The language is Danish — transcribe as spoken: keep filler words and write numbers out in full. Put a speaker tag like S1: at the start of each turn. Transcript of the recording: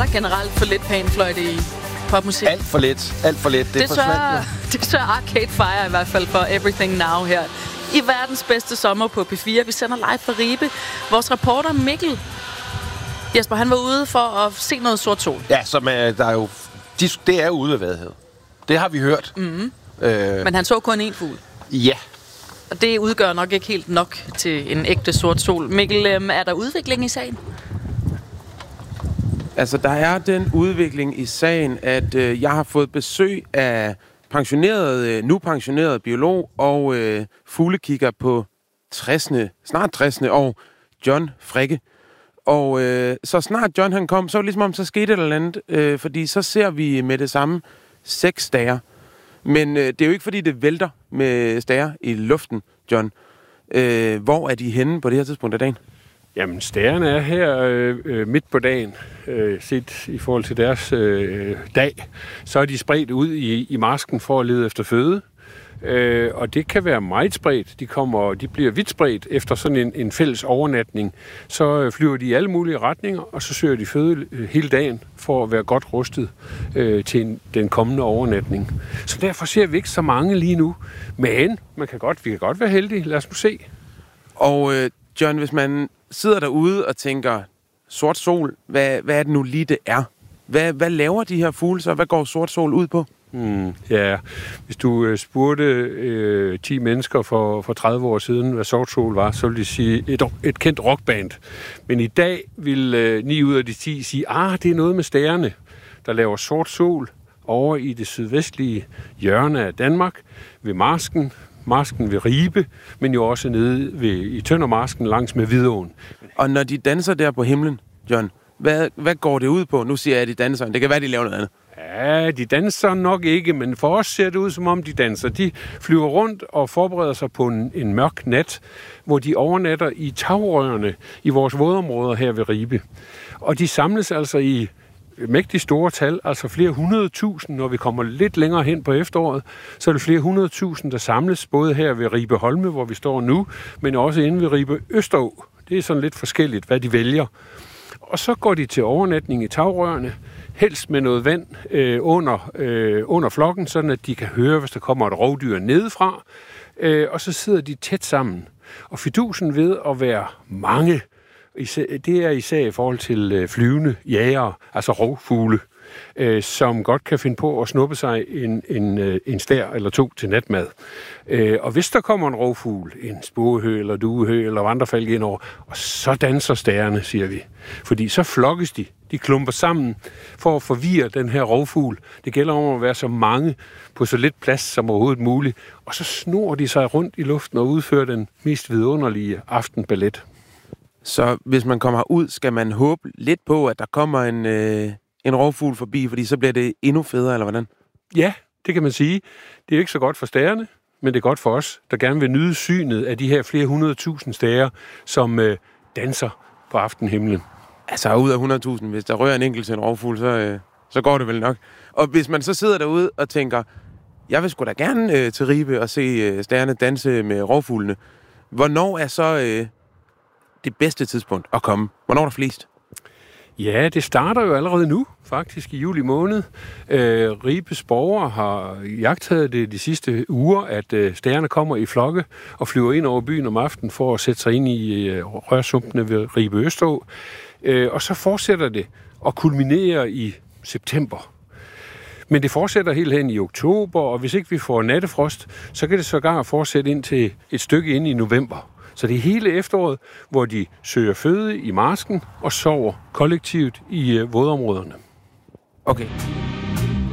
S1: generelt for lidt panfløjte i popmusik.
S2: Alt for lidt. Alt for lidt. Det,
S1: det sørger, det sørger Arcade Fire i hvert fald for Everything Now her. I verdens bedste sommer på P fire. Vi sender live fra Ribe. Vores reporter Mikkel Jesper, han var ude for at se noget sort sol.
S2: Ja, som er, der er jo, de, det er jo ude ved Vadehavet. Det har vi hørt.
S1: Mm-hmm. Øh, Men han så kun én fugl.
S2: Ja.
S1: Og det udgør nok ikke helt nok til en ægte sort sol. Mikkel, øh, er der udvikling i sagen?
S3: Altså, der er den udvikling i sagen, at øh, jeg har fået besøg af pensioneret, øh, nu pensioneret biolog og øh, fuglekigger på tres, snart tres år, John Frikke. Og øh, så snart John han kom, så var det ligesom om, så skete et eller andet, øh, fordi så ser vi med det samme seks stager. Men øh, det er jo ikke, fordi det vælter med stager i luften, John. Øh, hvor er de henne på det her tidspunkt af dagen?
S4: Jamen, stærene er her øh, midt på dagen, øh, set i forhold til deres øh, dag. Så er de spredt ud i, i marsken for at lede efter føde. Øh, og det kan være meget spredt. De, kommer, de bliver vidt spredt efter sådan en, en fælles overnatning. Så flyver de i alle mulige retninger, og så søger de føde hele dagen for at være godt rustet øh, til en, den kommende overnatning. Så derfor ser vi ikke så mange lige nu. Men man kan godt, vi kan godt være heldige. Lad os nu se.
S3: Og øh, John, hvis man sidder derude og tænker, sort sol, hvad, hvad er det nu lige, det er? Hvad, hvad laver de her fugle så? Hvad går sort sol ud på?
S4: Hmm, ja, hvis du øh, spurgte øh, ti mennesker for, for tredive år siden, hvad sort sol var, så ville de sige et, et kendt rockband. Men i dag vil øh, ni ud af de ti sige, ah, det er noget med stærene, der laver sort sol over i det sydvestlige hjørne af Danmark, ved marsken, marsken ved Ribe, men jo også nede ved, i Tøndermarsken langs med Vidåen.
S3: Og når de danser der på himlen, John, hvad, hvad går det ud på? Nu siger jeg, at de danser. Det kan være, de laver noget andet.
S4: Ja, de danser nok ikke, men for os ser det ud, som om de danser. De flyver rundt og forbereder sig på en, en mørk nat, hvor de overnatter i tagrørene i vores vådområder her ved Ribe. Og de samles altså i mægtig store tal, altså flere hundrede tusind, når vi kommer lidt længere hen på efteråret, så er det flere hundrede tusind, der samles, både her ved Ribe Holme, hvor vi står nu, men også inde ved Ribe Østerå. Det er sådan lidt forskelligt, hvad de vælger. Og så går de til overnatning i tagrørene, helst med noget vand øh, under, øh, under flokken, sådan at de kan høre, hvis der kommer et rovdyr nedefra. Øh, og så sidder de tæt sammen. Og fidusen ved at være mange, det er især i forhold til øh, flyvende jægere, altså rovfugle, øh, som godt kan finde på at snuppe sig en, en, øh, en stær eller to til natmad. Øh, og hvis der kommer en rovfugl, en spurvehø eller duehø eller vandrefalke indover, og så danser stærene, siger vi. Fordi så flokkes de. De klumper sammen for at forvirre den her rovfugl. Det gælder om at være så mange på så lidt plads som overhovedet muligt. Og så snor de sig rundt i luften og udfører den mest vidunderlige aftenballet.
S3: Så hvis man kommer ud, skal man håbe lidt på, at der kommer en, øh, en rovfugl forbi, fordi så bliver det endnu federe, eller hvordan?
S4: Ja, det kan man sige. Det er jo ikke så godt for stærene, men det er godt for os, der gerne vil nyde synet af de her flere hundrede tusind stærer, som øh, danser på aftenhimlen.
S3: Altså ud af hundrede tusind, hvis der rører en enkelt til en rovfugl, så, øh, så går det vel nok. Og hvis man så sidder derude og tænker, jeg vil sgu da gerne øh, til Ribe og se øh, stærne danse med rovfuglene. Hvornår er så øh, det bedste tidspunkt at komme? Hvornår er der flest?
S4: Ja, det starter jo allerede nu, faktisk i juli måned. Øh, Ribes borgere har jagtet det de sidste uger, at øh, stærne kommer i flokke og flyver ind over byen om aftenen for at sætte sig ind i øh, rørsumpene ved Ribe Østerå. Øh, og så fortsætter det og kulminerer i september. Men det fortsætter helt hen i oktober, og hvis ikke vi får nattefrost, så kan det sågar fortsætte ind til et stykke ind i november. Så det er hele efteråret, hvor de søger føde i marsken og sover kollektivt i øh, vådområderne.
S3: Okay.